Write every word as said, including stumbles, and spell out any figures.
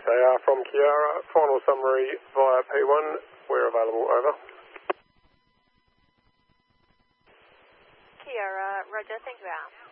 They are from Kiara. Final summary via P one. We're available, over. Kiara, roger, thank you, Al.